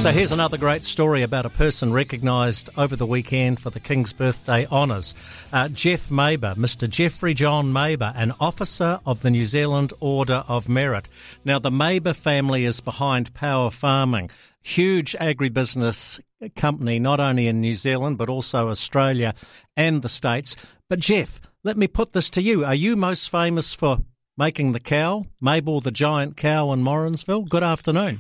So here's another great story about a person recognised over the weekend for the King's Birthday Honours. Jeff Maber, Mr Jeffrey John Maber, an officer of the New Zealand Order of Merit. Now, the Maber family is behind Power Farming, huge agribusiness company, not only in New Zealand, but also Australia and the States. But Jeff, let me put this to you. Are you most famous for making the cow, Mabel the giant cow in Morrinsville? Good afternoon.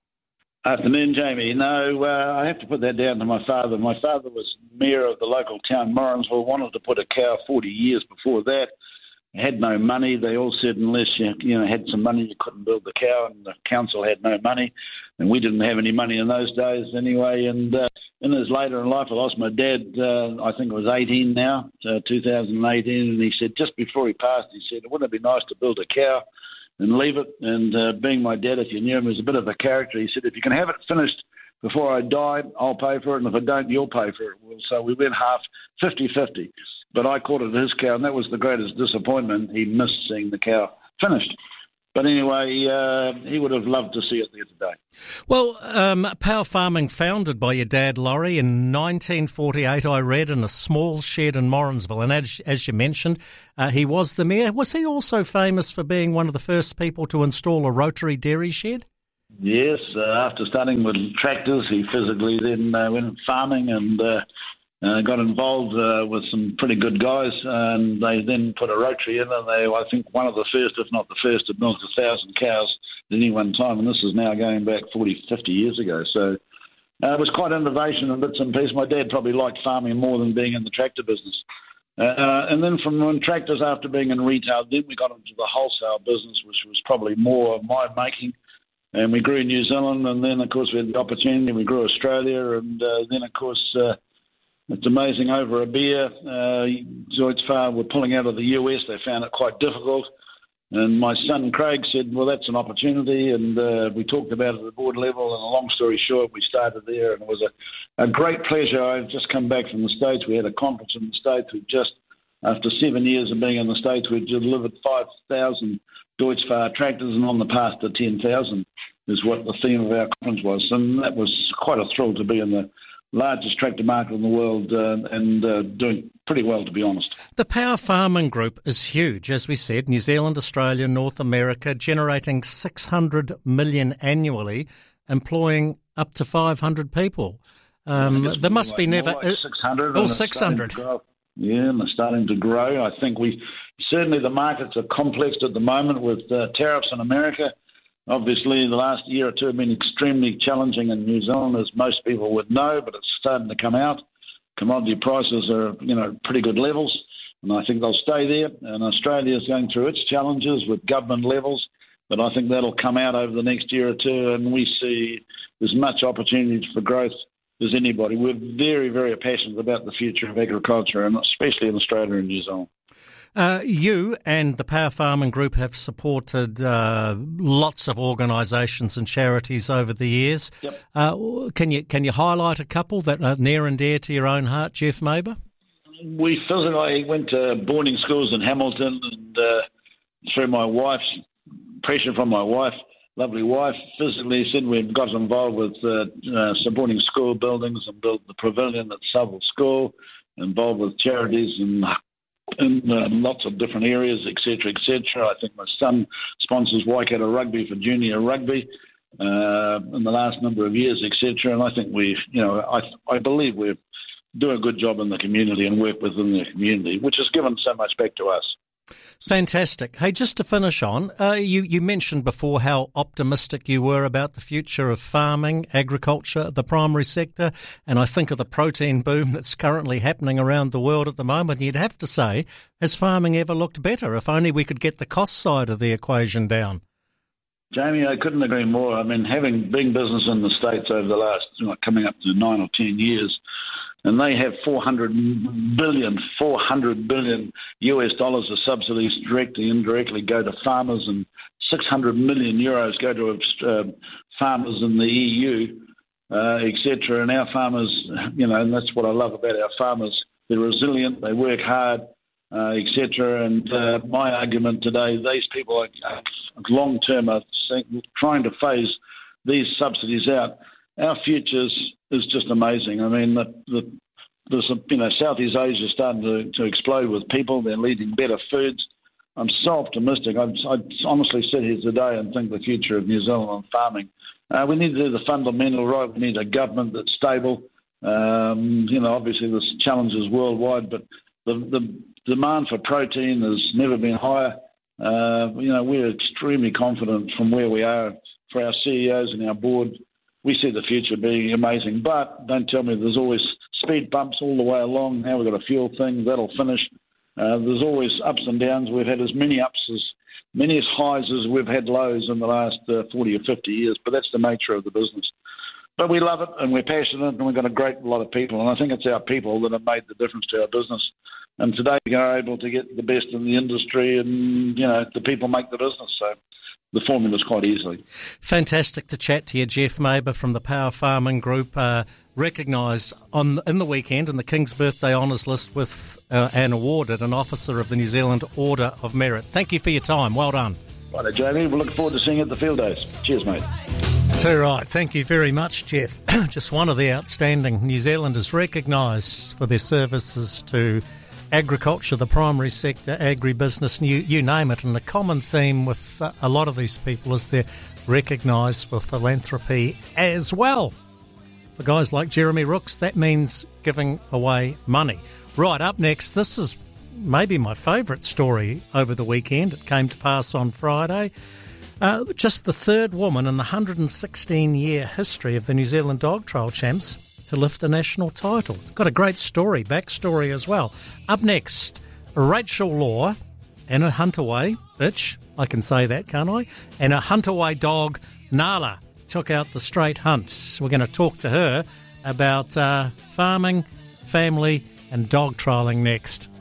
Afternoon, Jamie. No, I have to put that down to my father. My father was mayor of the local town, Morrinsville, wanted to put a cow 40 years before that. Had no money. They all said unless you had some money, you couldn't build the cow, and the council had no money, and we didn't have any money in those days anyway. And in his later in life, I lost my dad, I think it was 18 now, 2018, and he said just before he passed, he said, wouldn't it be nice to build a cow and leave it? And being my dad, if you knew him, was a bit of a character. He said, if you can have it finished before I die, I'll pay for it, and if I don't, you'll pay for it. Well, so we went half, 50-50. But I called it his cow, and that was the greatest disappointment. He missed seeing the cow finished. But anyway, he would have loved to see it there today. Well, Power Farming, founded by your dad, Laurie, in 1948, I read, in a small shed in Morrinsville. And as you mentioned, he was the mayor. Was he also famous for being one of the first people to install a rotary dairy shed? Yes, after starting with tractors, he physically then went farming and got involved with some pretty good guys, and they then put a rotary in, and they, I think, one of the first, if not the first, to milk 1,000 cows at any one time, and this is now going back 40, 50 years ago. So it was quite innovation and bits and pieces. My dad probably liked farming more than being in the tractor business. And then from when tractors, after being in retail, then we got into the wholesale business, which was probably more of my making. And we grew New Zealand, and then, of course, we had the opportunity. We grew Australia, and then, of course, it's amazing, over a beer, Zoitzfar were pulling out of the US. They found it quite difficult. And my son Craig said, well, that's an opportunity. And we talked about it at the board level. And a long story short, we started there. And it was a great pleasure. I've just come back from the States. We had a conference in the States. We just, after 7 years of being in the States, we delivered 5,000 Deutzfahr tractors, and on the path to 10,000 is what the theme of our conference was. And that was quite a thrill to be in the largest tractor market in the world and doing pretty well, to be honest. The Power Farming Group is huge, as we said, New Zealand, Australia, North America, generating 600 million annually, employing up to 500 people. There must be never... Like 600. Oh, 600. Yeah, and they're starting to grow. I think certainly the markets are complex at the moment with tariffs in America. Obviously, the last year or two have been extremely challenging in New Zealand, as most people would know, but it's starting to come out. Commodity prices are, pretty good levels, and I think they'll stay there. And Australia is going through its challenges with government levels, but I think that'll come out over the next year or two, and we see as much opportunity for growth as anybody. We're very, very passionate about the future of agriculture, and especially in Australia and New Zealand. You and the Power Farming Group have supported lots of organisations and charities over the years. Yep. Can you highlight a couple that are near and dear to your own heart, Jeff Maber? I went to boarding schools in Hamilton, and through my wife's pressure from my wife, lovely wife, physically said we got involved with supporting school buildings and built the pavilion at Saville School, involved with charities and in lots of different areas, etc., etc. I think my son sponsors Waikato Rugby for junior rugby in the last number of years, etc. And I think I believe we do a good job in the community and work within the community, which has given so much back to us. Fantastic. Hey, just to finish on, you mentioned before how optimistic you were about the future of farming, agriculture, the primary sector, and I think of the protein boom that's currently happening around the world at the moment. You'd have to say, has farming ever looked better? If only we could get the cost side of the equation down. Jamie, I couldn't agree more. I mean, having big business in the States over the last, coming up to 9 or 10 years, and they have $400 billion US dollars of subsidies directly, indirectly go to farmers, and 600 million euros go to farmers in the EU, etc. And our farmers, and that's what I love about our farmers. They're resilient, they work hard, etc. And my argument today, these people are long term are trying to phase these subsidies out. our future is just amazing. I mean, Southeast Asia is starting to explode with people. They're leading better foods. I'm so optimistic. I honestly sit here today and think the future of New Zealand on farming. We need to do the fundamental right. We need a government that's stable. Obviously there's challenges worldwide, but the demand for protein has never been higher. We're extremely confident from where we are for our CEOs and our board. We see the future being amazing, but don't tell me there's always speed bumps all the way along. Now we've got a fuel thing, that'll finish. There's always ups and downs. We've had as many highs as we've had lows in the last 40 or 50 years, but that's the nature of the business. But we love it, and we're passionate, and we've got a great lot of people, and I think it's our people that have made the difference to our business. And today we're able to get the best in the industry, and, the people make the business, so the formula's quite easily. Fantastic to chat to you, Jeff Maber from the Power Farming Group, recognised in the weekend in the King's Birthday Honours list with and awarded an Officer of the New Zealand Order of Merit. Thank you for your time. Well done. Right, Jamie. We'll look forward to seeing you at the field days. Cheers, mate. Too right. Thank you very much, Jeff. Just one of the outstanding New Zealanders recognised for their services to agriculture, the primary sector, agribusiness, you name it. And the common theme with a lot of these people is they're recognised for philanthropy as well. For guys like Jeremy Rooks, that means giving away money. Right, up next, this is maybe my favourite story over the weekend. It came to pass on Friday. Just the third woman in the 116-year history of the New Zealand Dog Trial Champs to lift the national title. Got a great backstory as well. Up next, Rachel Law and a Huntaway bitch, I can say that, can't I? And a Huntaway dog, Nala, took out the straight hunt. We're going to talk to her about farming, family and dog trialling next.